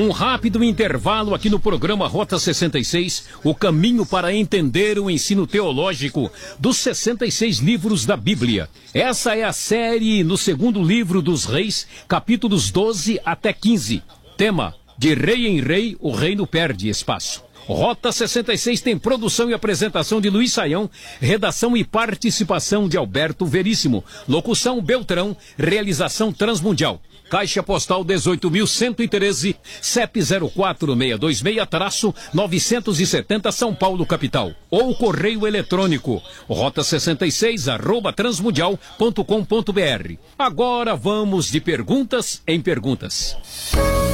Um rápido intervalo aqui no programa Rota 66, o caminho para entender o ensino teológico dos 66 livros da Bíblia. Essa é a série no segundo livro dos Reis, capítulos 12 até 15. Tema: de rei em rei, o reino perde espaço. Rota 66 tem produção e apresentação de Luiz Saião, redação e participação de Alberto Veríssimo, locução Beltrão, realização Transmundial. Caixa Postal 18.113, CEP 04626-970 São Paulo, capital. Ou correio eletrônico, rota66@transmundial.com.br. Agora vamos de perguntas em perguntas.